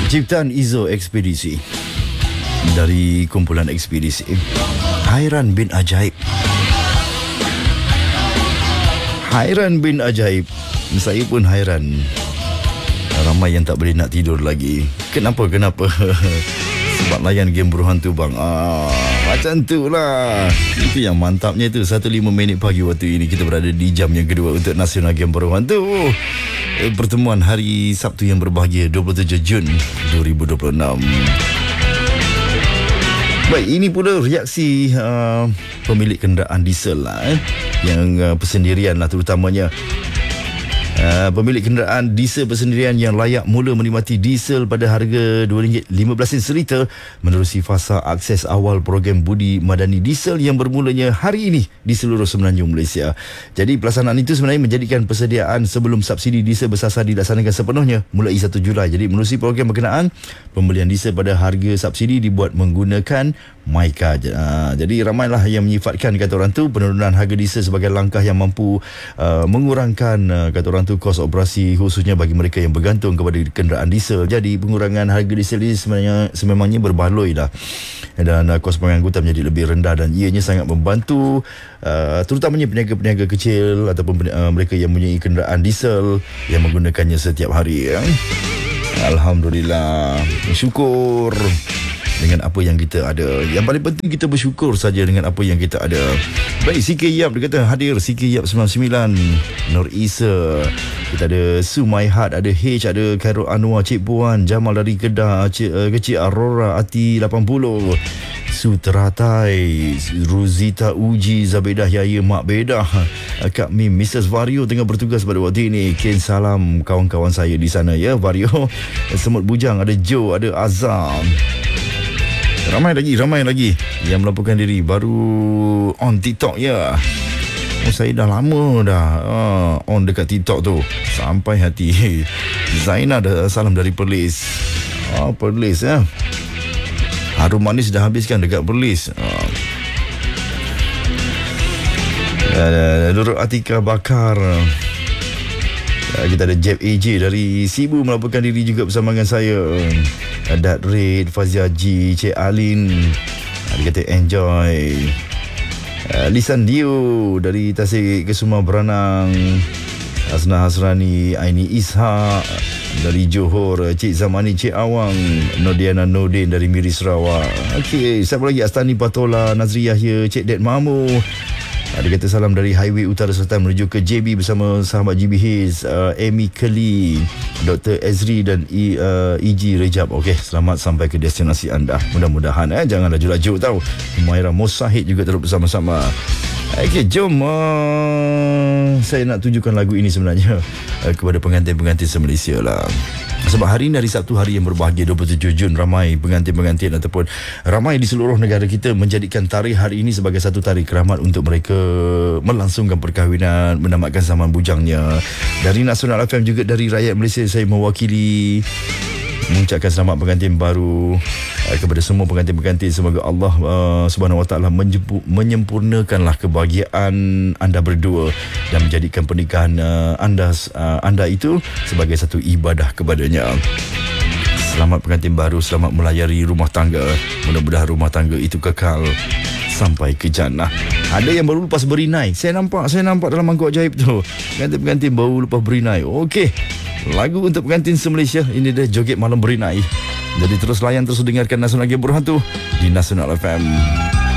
Ciptaan Izo Ekspedisi dari kumpulan Ekspedisi. Hairan bin Ajaib. Hairan bin Ajaib. Saya pun hairan. Ramai yang tak boleh nak tidur lagi. Kenapa? Sebab layan game buruh hantu bang. Macam tu lah. Itu yang mantapnya tu. 1.05 pagi waktu ini kita berada di jam yang kedua untuk Nasional Game Buruh Hantu. Pertemuan hari Sabtu yang berbahagia 27 Jun 2026. Baik, ini pula reaksi pemilik kenderaan diesel lah, yang persendirian lah terutamanya. Pemilik kenderaan diesel persendirian yang layak mula menikmati diesel pada harga RM2.15 seliter menerusi fasa akses awal program Budi Madani Diesel yang bermulanya hari ini di seluruh Semenanjung Malaysia. Jadi pelaksanaan itu sebenarnya menjadikan persediaan sebelum subsidi diesel bersasar dilaksanakan sepenuhnya mulai 1 Julai. Jadi menerusi program berkenaan, pembelian diesel pada harga subsidi dibuat menggunakan MyCar. Jadi ramailah yang menyifatkan, kata orang tu, penurunan harga diesel sebagai langkah yang mampu mengurangkan, kata orang tu, kos operasi khususnya bagi mereka yang bergantung kepada kenderaan diesel. Jadi pengurangan harga diesel ini sememangnya berbaloi lah, dan kos pengangkutan menjadi lebih rendah, dan ianya sangat membantu terutamanya peniaga-peniaga kecil ataupun mereka yang mempunyai kenderaan diesel yang menggunakannya setiap hari. Alhamdulillah, syukur dengan apa yang kita ada. Yang paling penting kita bersyukur saja dengan apa yang kita ada. Baik, CK Yap, dia kata hadir CK Yap 99, Nur Isa, kita ada Sumaihat, ada H, ada Khairul Anwar, Cik Puan, Jamal dari Kedah, Kecil Aurora, Ati 80, Suteratai, Ruzita Uji, Zabedah Yaya, Mak Bedah, Kak Mim, Mrs. Vario tengah bertugas pada waktu ini. Ken salam kawan-kawan saya di sana ya, Vario. Semut Bujang, ada Joe, ada Azam. Ramai lagi yang melaporkan diri baru on TikTok ya. Saya dah lama dah on dekat TikTok tu sampai hati. Zaina dah salam dari Perlis. Perlis ya. Harum manis dah habiskan dekat Perlis. Nurul Atika Bakar. Kita ada Jeb AJ dari Sibu melaporkan diri juga bersama dengan saya. Dat Red, Fazia G, Cik Alin, dia kata enjoy. Lisan Dio dari Tasik Kesuma Beranang, Hasna Hasrani, Aini Ishak dari Johor, Cik Zamani, Cik Awang, Nodiana Nordin dari Miri Sarawak. Okey, siapa lagi? Astani Patola, Nazri Yahya, Cik Ded Mamu. Dia kata salam dari Highway Utara Selatan menuju ke JB bersama sahabat GBH, Amy Kelly, Dr. Ezri dan EG Rejab. Okey, selamat sampai ke destinasi anda. Mudah-mudahan jangan laju-laju tau. Humaira Mosahid juga terus bersama-sama. Okey, jom saya nak tunjukkan lagu ini sebenarnya kepada pengantin-pengantin se-Malaysia lah. Sebab hari ini hari Sabtu, hari yang berbahagia 27 Jun, ramai pengantin-pengantin ataupun ramai di seluruh negara kita menjadikan tarikh hari ini sebagai satu tarikh keramat untuk mereka melangsungkan perkahwinan, menamatkan zaman bujangnya. Dari Nasional FM juga dari rakyat Malaysia, saya mewakili mengucapkan selamat pengantin baru kepada semua pengantin-pengantin. Semoga Allah Subhanahu Wa Taala menyempurnakanlah kebahagiaan anda berdua dan menjadikan pernikahan anda itu sebagai satu ibadah kepadanya. Selamat pengantin baru, selamat melayari rumah tangga. Mudah-mudahan rumah tangga itu kekal sampai ke jannah. Ada yang baru lepas berinai. Saya nampak dalam mangkuk ajaib tu. Pengantin-pengantin baru lepas berinai. Okey, lagu untuk pengantin se-Malaysia. Ini dia joget malam berinai. Jadi terus layan, terus dengarkan Nasional Game Buruh Hantu di Nasional FM.